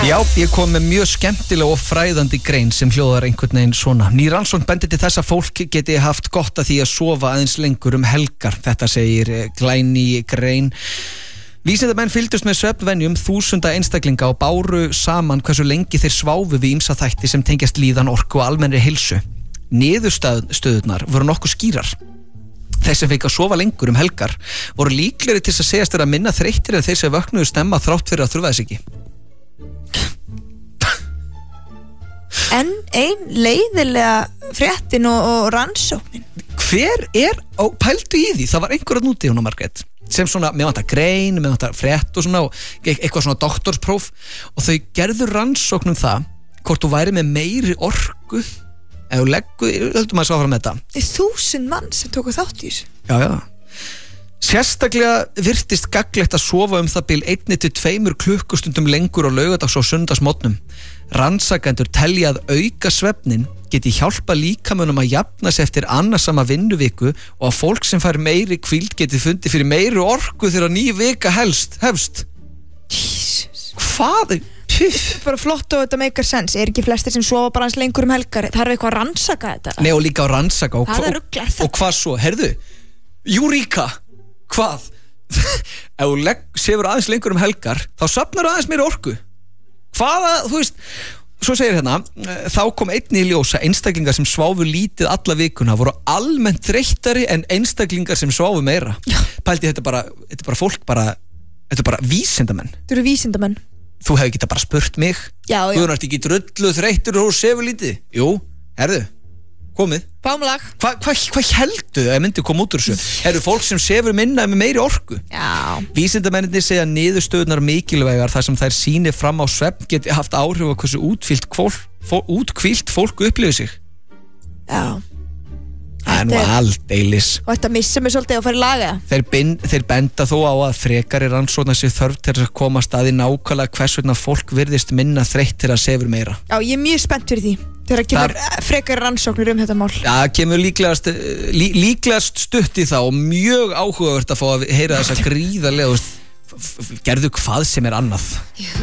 Já, ég kom með mjög skemmtilega og fræðandi grein sem hljóðar einhvern veginn svona. Ný rannsókn bendir til þess að fólk geti haft gott að því að sofa aðeins lengur helgar. Þetta segir glæný grein. Vísindamenn fylgdust með svefnvenjum 1000 einstaklinga og báru saman hversu lengi þeir sváfu við ýmsa þætti sem tengjast líðan, orku og almennri heilsu. Niðurstöðurnar voru nokkuð skýrar. Þeir sem fengu að sofa lengur helgar voru líklegri til að segjast vera minna þreyttir en þeir sem vöknuðu snemma þrátt fyrir að þurfa þess ekki. En ein leiðilega fréttin og rannsóknin. Hver pældu í því? Það var einhver að núti, Margrét, sem svona, með vantar grein, með vantar frétt og svona, og eitthvað svona doktorspróf, og þau gerðu rannsóknum það hvort þú væri með meiri orku ef þú höldum að sá fram með þetta. 1000 mann sem tóku þátt í þessu. Já. Sérstaklega virtist gagnlegt að sofa það bil 1-2 klukkustundum lengur á laugardags- og sunnudagsmorgnum. Rannsakendur telja að auka svefnin geti hjálpa líkamönnum að jafna sig eftir annarsama vinnuviku og að fólk sem fær meiri hvíld geti fundið fyrir meiri orku þegar ný vika hefst. Jesus. Hvað? Bara flott og þetta meikar sens. Er ekki flestir sem sofa bara hans lengur helgar? Það er eitthvað að rannsaka þetta. Nei, og líka að rannsaka. Og hvað svo? Herðu, Júríka, hvað? Ef þú sefur aðeins lengur helgar, þá safnar aðeins meiri orku. Hvaða, þú veist, svo segir hérna, þá kom einnig í ljós að einstaklingar sem sváfu lítið alla vikuna voru almennt þreyttari en einstaklingar sem sváfu meira. Pældi, þetta er bara fólk, þetta er bara vísindamenn. Þú eru vísindamenn. Þú hefði getað bara spurt mig. Já. Þú ert ekki drullu þreyttur og þú sefur lítið. Jú, herðu, komið. Bámlag. Hvað heldu að myndi koma út úr þessu? Eru fólk sem sefur minna með meiri orku? Já. Vísindamennirnir segja niðurstöðunar mikilvægar þar sem þær sýni fram á svefn geti haft áhrif á hversu útkvílt fólk upplifir sig. Já. Það er nú aldeilis. Og þetta missa mig svolítið að fara í laga. Þeir benda þó á að frekari rannsóknar sér þörf til að koma að staði nákvæmlega hvers vegna fólk virðist minna þreytt til að sefur meira. Já, ég er mjög spennt fyrir því. Þegar kemur frekari rannsóknir þetta mál. Já, kemur líklegast stutt í það og mjög áhugavert að fá að heyra þessa gríðarlega, gerðu hvað sem er annað.